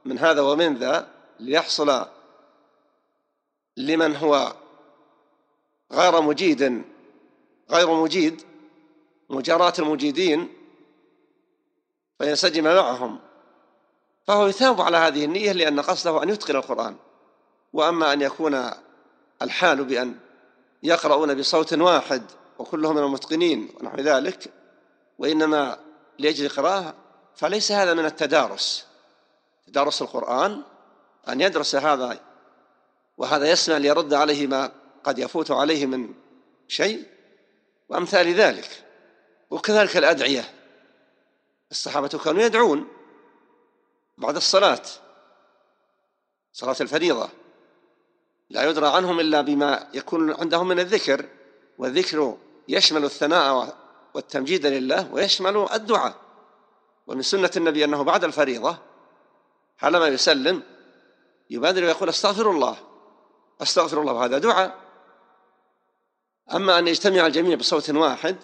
من هذا ومن ذا ليحصل لمن هو غير مجيد مجاراة المجيدين فينسجم معهم، فهو يثاب على هذه النية لأن قصده أن يتقن القرآن. وأما أن يكون الحال بأن يقرؤون بصوت واحد وكلهم من المتقنين ونحو ذلك وإنما لأجل قراءة، فليس هذا من تدارس القرآن، أن يدرس هذا وهذا يسمع ليرد عليه ما قد يفوت عليه من شيء وأمثال ذلك. وكذلك الأدعية، الصحابة كانوا يدعون بعد الصلاة، صلاة الفريضة، لا يدرى عنهم إلا بما يكون عندهم من الذكر، والذكر يشمل الثناء والتمجيد لله ويشمل الدعاء. ومن سنة النبي أنه بعد الفريضة حالما يسلم يبادر ويقول أستغفر الله، وهذا دعاء. أما أن يجتمع الجميع بصوت واحد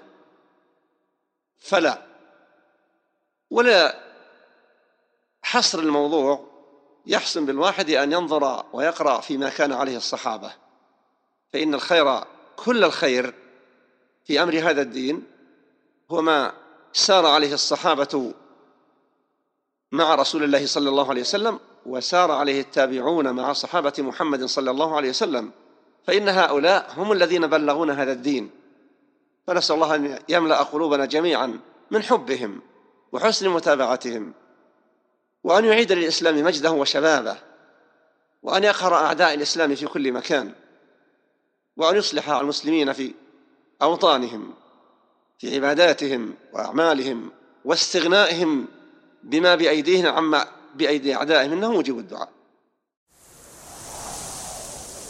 فلا. ولا حصر الموضوع يحسن بالواحد أن ينظر ويقرأ فيما كان عليه الصحابة، فإن كل الخير في أمر هذا الدين هو ما سار عليه الصحابة مع رسول الله صلى الله عليه وسلم، وسار عليه التابعون مع صحابة محمد صلى الله عليه وسلم، فإن هؤلاء هم الذين بلغون هذا الدين. فنسأل الله أن يملأ قلوبنا جميعا من حبهم وحسن متابعتهم، وأن يعيد للإسلام مجده وشبابه، وأن يقهر أعداء الإسلام في كل مكان، وأن يصلح المسلمين في أوطانهم في عباداتهم وأعمالهم واستغنائهم بما بأيديهم عما بأيدي أعدائهم، إنه مجيب الدعاء.